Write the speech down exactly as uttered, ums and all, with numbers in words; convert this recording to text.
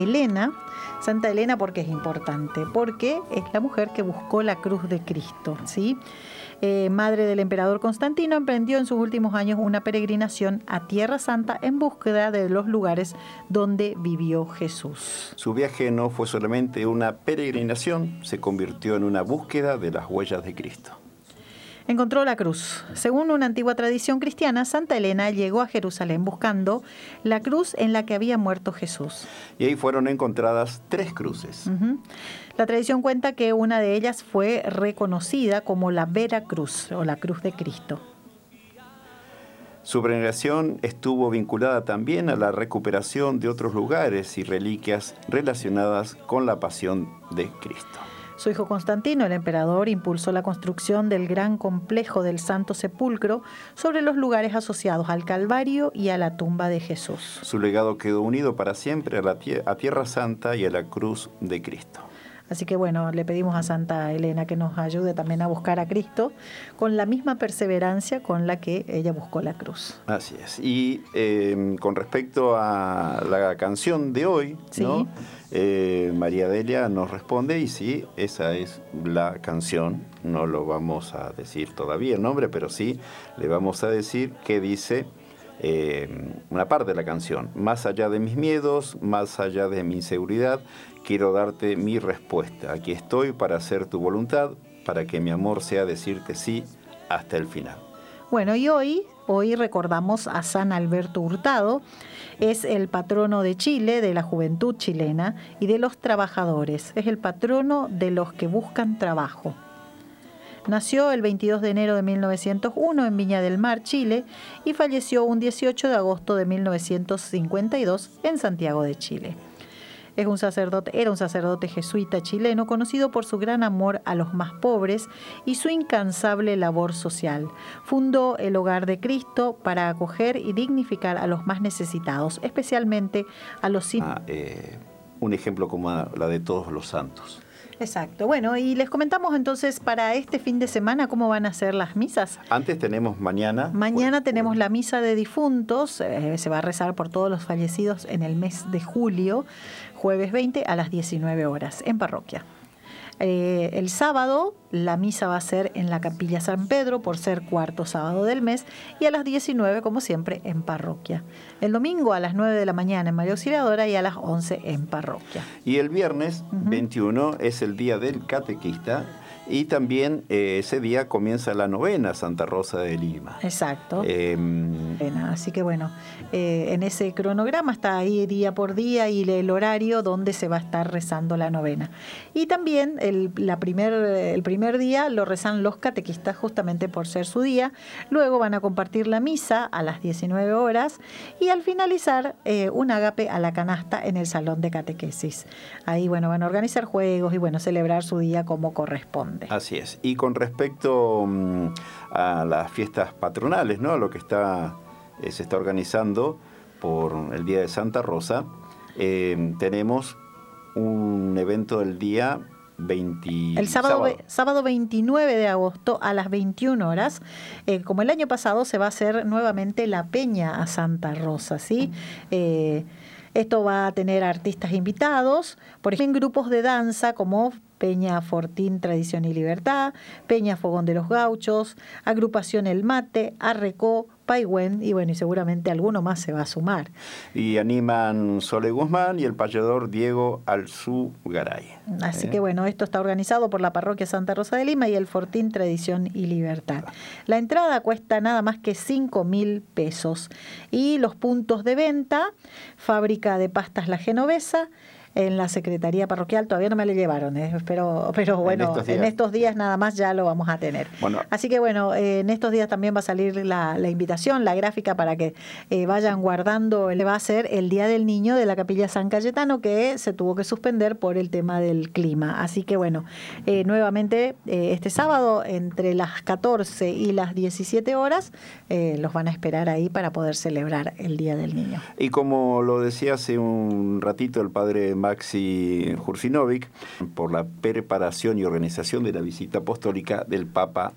Elena, Santa Elena, ¿por qué es importante? Porque es la mujer que buscó la cruz de Cristo, ¿sí? Eh, madre del emperador Constantino, emprendió en sus últimos años una peregrinación a Tierra Santa en búsqueda de los lugares donde vivió Jesús. Su viaje no fue solamente una peregrinación, se convirtió en una búsqueda de las huellas de Cristo. Encontró la cruz. Según una antigua tradición cristiana, Santa Elena llegó a Jerusalén buscando la cruz en la que había muerto Jesús. Y ahí fueron encontradas tres cruces. Uh-huh. La tradición cuenta que una de ellas fue reconocida como la Vera Cruz o la Cruz de Cristo. Su veneración estuvo vinculada también a la recuperación de otros lugares y reliquias relacionadas con la pasión de Cristo. Su hijo Constantino, el emperador, impulsó la construcción del gran complejo del Santo Sepulcro sobre los lugares asociados al Calvario y a la tumba de Jesús. Su legado quedó unido para siempre a la tie- a Tierra Santa y a la cruz de Cristo. Así que bueno, le pedimos a Santa Elena que nos ayude también a buscar a Cristo con la misma perseverancia con la que ella buscó la cruz. Así es. Y eh, con respecto a la canción de hoy, ¿sí? ¿no? eh, María Delia nos responde y sí, esa es la canción. No lo vamos a decir todavía el nombre, pero sí le vamos a decir que dice eh, una parte de la canción. Más allá de mis miedos, más allá de mi inseguridad, quiero darte mi respuesta. Aquí estoy para hacer tu voluntad, para que mi amor sea decirte sí hasta el final. Bueno, y hoy, hoy recordamos a San Alberto Hurtado. Es el patrono de Chile, de la juventud chilena y de los trabajadores. Es el patrono de los que buscan trabajo. Nació el veintidós de enero de mil novecientos uno en Viña del Mar, Chile, y falleció un dieciocho de agosto de mil novecientos cincuenta y dos en Santiago de Chile. Es un sacerdote, era un sacerdote jesuita chileno conocido por su gran amor a los más pobres y su incansable labor social. Fundó el Hogar de Cristo para acoger y dignificar a los más necesitados, especialmente a los sin... Ah, eh, un ejemplo como la de todos los santos. Exacto. Bueno, y les comentamos entonces para este fin de semana cómo van a ser las misas. Antes tenemos mañana. Mañana por, tenemos por... la misa de difuntos. Eh, se va a rezar por todos los fallecidos en el mes de julio, jueves veinte a las diecinueve horas en parroquia. Eh, el sábado la misa va a ser en la Capilla San Pedro por ser cuarto sábado del mes y a las diecinueve, como siempre, en parroquia. El domingo a las nueve de la mañana en María Auxiliadora y a las once en parroquia. Y el viernes uh-huh. veintiuno es el día del catequista y también eh, ese día comienza la novena Santa Rosa de Lima. Exacto. Eh, Así que bueno, eh, en ese cronograma está ahí día por día y el horario donde se va a estar rezando la novena. Y también el, la primer, el primer día lo rezan los catequistas justamente por ser su día. Luego van a compartir la misa a las diecinueve horas y al finalizar eh, un ágape a la canasta en el salón de catequesis. Ahí bueno, van a organizar juegos y bueno, celebrar su día como corresponde. Así es. Y con respecto um, a las fiestas patronales, ¿no? Lo que está eh, se está organizando por el Día de Santa Rosa, eh, tenemos un evento del día veinte... El sábado, sábado. sábado veintinueve de agosto a las veintiuna horas. Eh, como el año pasado se va a hacer nuevamente la Peña a Santa Rosa, ¿sí? Eh, esto va a tener artistas invitados, por ejemplo, en grupos de danza como Peña Fortín Tradición y Libertad, Peña Fogón de los Gauchos, Agrupación El Mate, Arrecó, Paigüen y bueno, y seguramente alguno más se va a sumar. Y animan Sole Guzmán y el payador Diego Alzugaray. Así ¿Eh? que bueno, esto está organizado por la Parroquia Santa Rosa de Lima y el Fortín Tradición y Libertad. La entrada cuesta nada más que cinco mil pesos. Y los puntos de venta, Fábrica de Pastas La Genovesa, en la Secretaría Parroquial todavía no me lo llevaron, ¿eh? pero, pero bueno, en estos, en estos días nada más ya lo vamos a tener. Bueno. Así que bueno, eh, en estos días también va a salir la, la invitación, la gráfica para que eh, vayan guardando. Le va a ser el Día del Niño de la Capilla San Cayetano, que se tuvo que suspender por el tema del clima. Así que bueno, eh, nuevamente eh, este sábado entre las catorce y las diecisiete horas eh, los van a esperar ahí para poder celebrar el Día del Niño. Y como lo decía hace un ratito el padre Maxi Jursinovic, por la preparación y organización de la visita apostólica del Papa